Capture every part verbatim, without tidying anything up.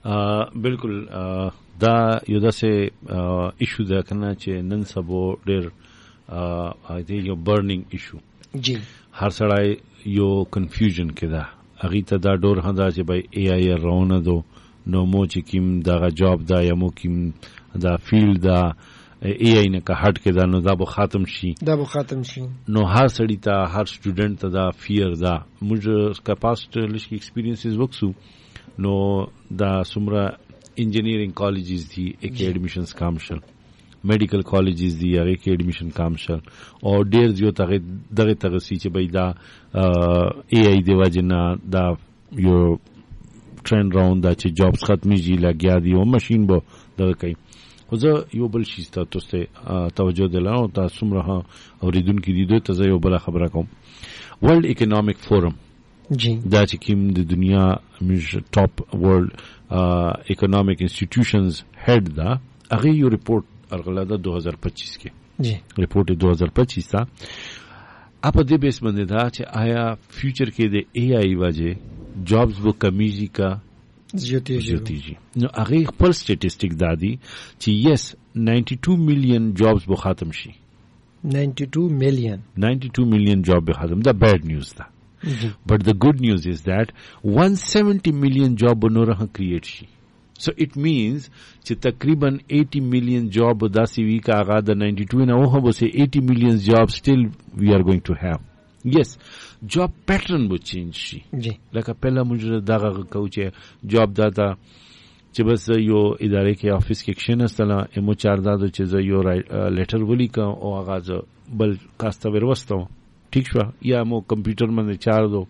بالکل دا یو داسې ایشو ده کنه چې نن سبا ډېر دې یو برنینګ ایشو جی هر سړی یو کنفیوژن کې ده هغې ته دا ډور هم ده چې بھائی ای آی روانه دو نو مو چې کیم دغه جاب ده یا مو کیم دا فیلډ ده ای آی نه که هټ کې ده نو دا به ختم شي دا به ختم شي نو هر سړی ته هر سټوډنټ ته دا فیر ده موږ که پاسټ لږ ایکسپیرینسز وکړو نو دا څومره انجینیرینګ کالجز دي کې ایډمیشنز کام شل میډیکل کالجز دي هغې کې ایډمیشن کام شل او ډېر زیات هغې دغې ته رسي چې بھائی دا ای آی د وجې نه دا یو ټرینډ روان ده چې جابس ختمیږي لګیا دي او مشین به دغه کوي خو زه یو بل شي ته تاسو ته توجه دلم او تاسو څومره اورېدونکي دي دوی ته زه یو بله خبره کوم ورلډ اکنامک فورم جی دا چې کوم د دنیا موږ ټاپ ورلډ اکنامک انسټیټیوشنز هیډ ده هغې یو رپورټ ارغله ده دو هزار پچیس کې جی رپورټ دو هزار پچیس تا اپ دې بیس باندې دا چې آیا فیوچر کې د ای آی وجه جابز به کمیږي کا زیاتیږي نو هغه خپل سټیټسټیک دادي چې یس نائنٹی ٹو میلیون جابز به ختم شي نائنٹی ٹو میلیون نائنٹی ٹو میلیون جاب به ختم دا بیڈ نیوز ده but the good news is that one hundred seventy million job به نور هم کریټ شي so it means چې تقریبا eighty million job داسې وي که هغه د ninety two نه وه به سي eighty million job still we are going to have yes job pattern به چینج شي جی لکه پهله موږ دغه کوو چې جاب داتا چې بس یو ادارې کې افیس کې کښېنستله امو چار دادو چې زه یو لیټر ولیکم او هغه زه بل کس ته ورواستوم ٹھیک شو یا مو کمپیوټر باندې چار دو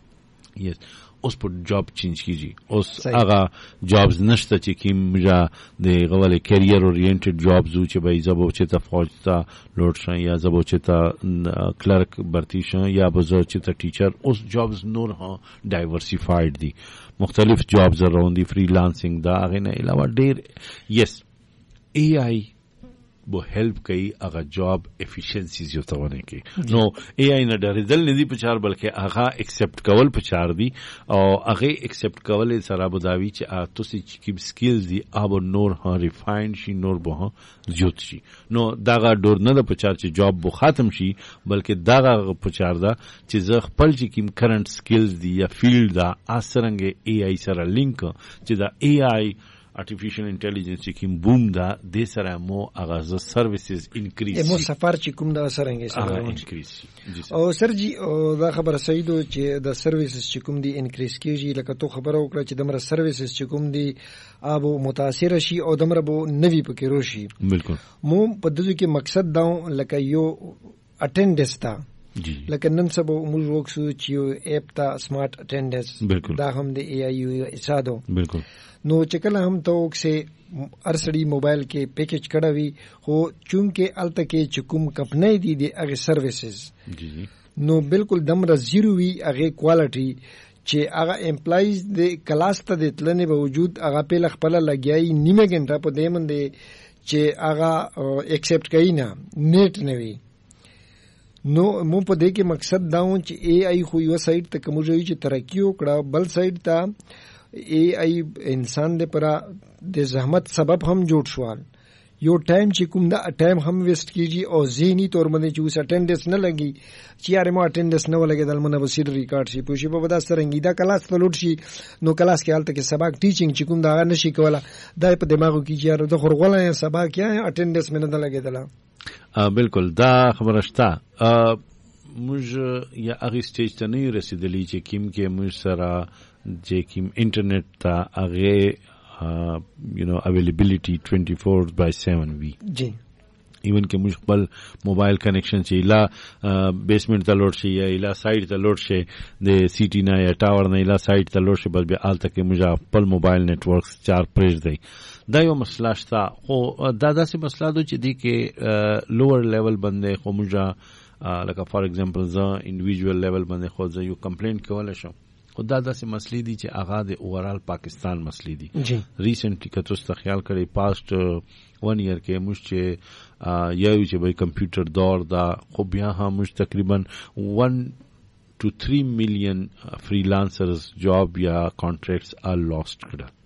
یس اوس په جاب چینج کیږي اوس هغه جابز نشته چې کیم مجا د غوړې کیریئر اورینټډ جابز چې به زبو چې ته فوج ته لوډ شې یا زبو چې ته کلرک برتی شې یا به زو چې ته ټیچر اوس جابز نور ها ډایورسیفاید دي مختلف جابز راوندي فریلانسینګ دا هغه نه علاوه ډیر یس ای آی بو هیلپ کوي هغه جاب افیشنسیز یو ته ونه کوي نو ای آی نه ډارېدل نه دي په چار بلکې هغه ایکسپټ کول په چار دي او هغه ایکسپټ کول سره بوداوی چې تاسو چې کوم سکلز دي اب نور ها ریفاینډ شي نور به زیات شي نو داغه ډور نه د په چار چې جاب بو ختم شي بلکې داغه په چار دا چې زه خپل چې کوم کرنٹ سکلز دي یا فیلډ دا اسرنګ ای آی سره لینک چې دا ای آی artificial intelligence چې کوم بوم دا د سره مو اغاز سرویسز انکریز مو سفر چې کوم دا سرنګ سره انکریز او سر جی دا خبره صحیح ده چې د سرویسز چې کوم دی انکریز کیږي لکه تو خبره وکړه چې دمر سرویسز چې کوم دی ابو متاثر شي او دمر بو نوی پکې روشي بالکل مو په دغه کې مقصد دا لکه یو اټینډنس تا لکه نن سبا موږ وکړو چې یو اپ تا سمارټ اټینډنس دا هم د ای آی یو اسادو بالکل نو چې کله هم ته وکسه ارسړي موبایل کې پیکیج کړه وی خو چونکه الته کې چې کوم کمپنۍ دي د هغه سرویسز جی نو بالکل دمره زیرو وی هغه کوالټي چې هغه امپلایز د کلاس ته د تلنې باوجود هغه په خپل لګیای نیمه غنټه په دې باندې چې هغه ایکسپټ کوي نه نیټ نه وی نو مو په دې کې مقصد دا و چې ای آی خو یو سایت ته کوم ځای چې ترقی وکړه بل سایت ته ای آی انسان د پرا د زحمت سبب هم جوړ شوال یو ټایم چې کوم دا ټایم هم ویسٹ کیږي او ذهني تور باندې چې اوس اټینډنس نه لګي چې یاره مو اټینډنس نه ولګي دل منه بصیر ریکارډ شي پوښي په ودا سرنګي دا کلاس ته لوټ شي نو کلاس کې حالت کې سبق ټیچینګ چې کوم دا نشي کوله دا په دماغو کې چې یاره د خورغله سبق یا اټینډنس مې نه لګیدله بالکل دا خبره شته موږ یا هغه سټیج ته نه رسیدلی چې کیم کې موږ سره چې کیم انټرنیټ ته هغه یو نو اویلیبিলিټي twenty-four by seven وی جی ایون کې موږ خپل موبایل کنیکشن چې لا بیسمنٹ ته لوډ شي یا لا سایډ ته لوډ شي د سی ټی نه یا ټاور نه لا سایډ ته لوډ شي بس به آل تک موږ خپل موبایل نتورک چار پریز دی دا یو مسله شته خو دا داسې مسله ده چې دی کې لوور لیول باندې خو موږ لکه فار ایگزامپل زه انډیویډوال لیول باندې خو زه یو کمپلینټ کولای شم خو دا داسې مسلې دي چې هغه د اوورال پاکستان مسلې دي جی ریسنټلی که تاسو ته خیال کړئ پاست ون ایئر کې موږ چې یو چې به کمپیوټر دور دا خو بیا هم موږ تقریبا one to three million freelancers job یا contracts are lost کړه